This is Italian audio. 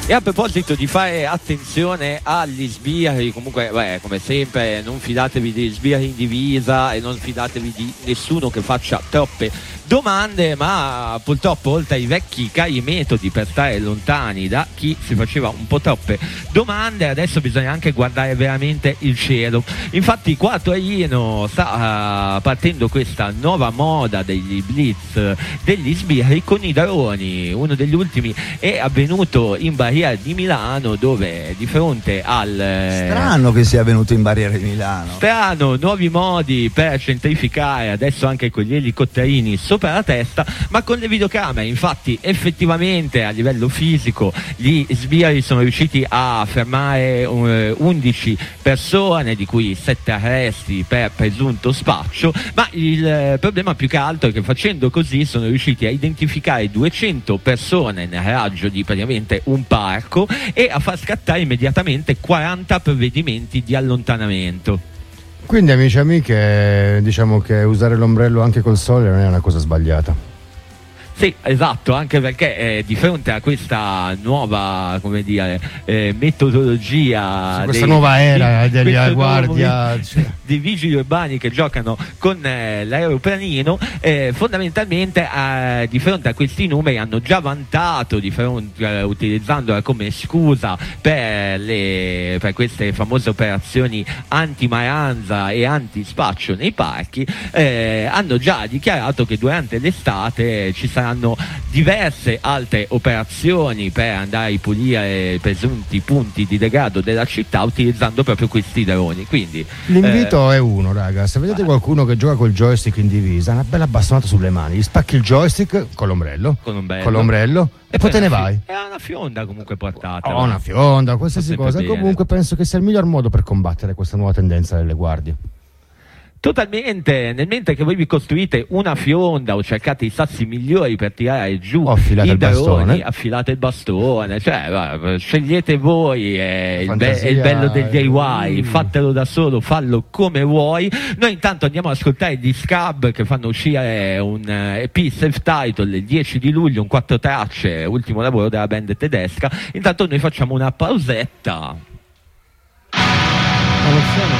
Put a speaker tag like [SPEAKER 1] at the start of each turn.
[SPEAKER 1] E a proposito di fare attenzione agli sbirri, comunque come sempre non fidatevi degli sbirri in divisa e non fidatevi di nessuno che faccia troppe domande, ma purtroppo oltre ai vecchi cari metodi per stare lontani da chi si faceva un po' troppe domande, adesso bisogna anche guardare veramente il cielo. Infatti qua a Torino sta partendo questa nuova moda degli blitz degli sbirri con i droni. Uno degli ultimi è avvenuto in Barriera di Milano, dove di fronte al
[SPEAKER 2] strano che sia avvenuto in Barriera di Milano,
[SPEAKER 1] strano, nuovi modi per centrificare, adesso anche con gli elicotterini sopra la testa, ma con le videocamere. Infatti effettivamente a livello fisico gli sbirri sono riusciti a fermare 11 persone, di cui 7 arresti per presunto spaccio, ma il problema più che altro è che facendo così sono riusciti a identificare 200 persone nel raggio di praticamente un parco e a far scattare immediatamente 40 provvedimenti di allontanamento.
[SPEAKER 3] Quindi amici e amiche, diciamo che usare l'ombrello anche col sole non è una cosa sbagliata.
[SPEAKER 1] Sì, esatto, anche perché di fronte a questa nuova, come dire, metodologia,
[SPEAKER 3] questa nuova era della guardia,
[SPEAKER 1] dei vigili urbani che giocano con l'aeroplanino, fondamentalmente di fronte a questi numeri hanno già vantato utilizzandola come scusa per queste famose operazioni anti-maranza e anti-spaccio nei parchi, hanno già dichiarato che durante l'estate ci saranno diverse altre operazioni per andare a ripulire presunti punti di degrado della città utilizzando proprio questi droni. Quindi
[SPEAKER 3] l'invito è uno, raga: se vedete qualcuno che gioca col joystick in divisa, una bella bastonata sulle mani, gli spacchi il joystick con l'ombrello e poi te ne vai.
[SPEAKER 1] È una fionda comunque portata.
[SPEAKER 3] Una fionda, qualsiasi cosa.
[SPEAKER 1] Bene.
[SPEAKER 3] Comunque penso che sia il miglior modo per combattere questa nuova tendenza delle guardie.
[SPEAKER 1] Totalmente, nel mentre che voi vi costruite una fionda o cercate i sassi migliori per tirare giù i droni, affilate il bastone, cioè scegliete voi, il bello del DIY, fatelo da solo, fallo come vuoi. Noi intanto andiamo ad ascoltare gli Scab, che fanno uscire un EP self-title il 10 di luglio, un 4 tracce, ultimo lavoro della band tedesca. Intanto noi facciamo una pausetta.